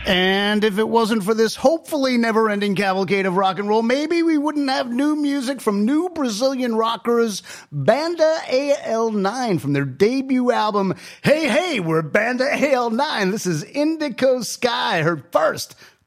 And if it wasn't for this hopefully never-ending cavalcade of rock and roll, maybe we wouldn't have new music from new Brazilian rockers Banda AL9 from their debut album, Hey Hey, we're Banda AL9. This is Indigo Sky, her first